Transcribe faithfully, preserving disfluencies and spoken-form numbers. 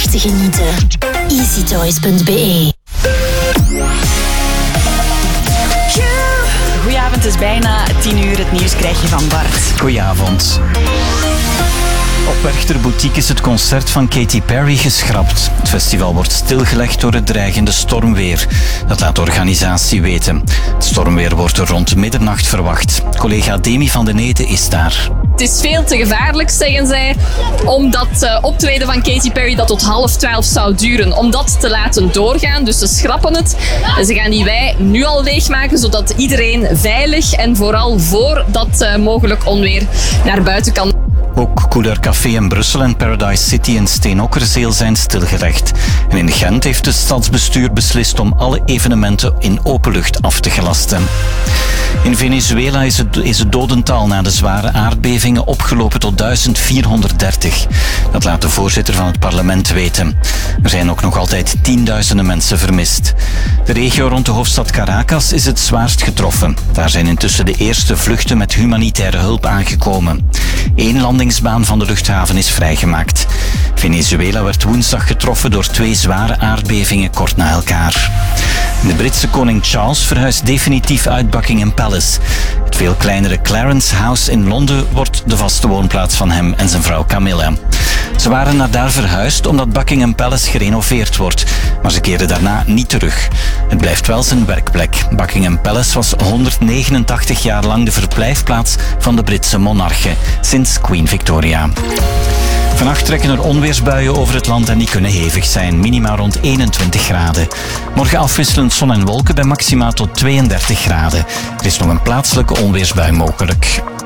te genieten. easytoys punt b e. Goedenavond, het is bijna tien uur. Het nieuws krijg je van Bart. Goedenavond. Op Werchter Boutique is het concert van Katy Perry geschrapt. Het festival wordt stilgelegd door het dreigende stormweer. Dat laat de organisatie weten. Het stormweer wordt er rond middernacht verwacht. Collega Demi van den Ede is daar. Het is veel te gevaarlijk, zeggen zij, om dat uh, optreden van Katy Perry dat tot half twaalf zou duren, om dat te laten doorgaan. Dus ze schrappen het. En ze gaan die wei nu al leegmaken, zodat iedereen veilig en vooral voor dat uh, mogelijk onweer naar buiten kan. Ook Couleur Café in Brussel en Paradise City in Steenokkerzeel zijn stilgelegd. En in Gent heeft het stadsbestuur beslist om alle evenementen in openlucht af te gelasten. In Venezuela is het, is het dodental na de zware aardbevingen opgelopen tot duizend vierhonderddertig. Dat laat de voorzitter van het parlement weten. Er zijn ook nog altijd tienduizenden mensen vermist. De regio rond de hoofdstad Caracas is het zwaarst getroffen. Daar zijn intussen de eerste vluchten met humanitaire hulp aangekomen. Eén landingsbaan van de luchthaven is vrijgemaakt. Venezuela werd woensdag getroffen door twee zware aardbevingen kort na elkaar. De Britse koning Charles verhuist definitief uit Buckingham Palace. Het veel kleinere Clarence House in Londen wordt de vaste woonplaats van hem en zijn vrouw Camilla. Ze waren naar daar verhuisd omdat Buckingham Palace gerenoveerd wordt, maar ze keerden daarna niet terug. Het blijft wel zijn werkplek. Buckingham Palace was honderdnegenentachtig jaar lang de verblijfplaats van de Britse monarchen, sinds Queen Victoria. Vannacht trekken er onweersbuien over het land en die kunnen hevig zijn, minima rond eenentwintig graden. Morgen afwisselend zon en wolken bij maxima tot tweeëndertig graden. Er is nog een plaatselijke onweersbui mogelijk.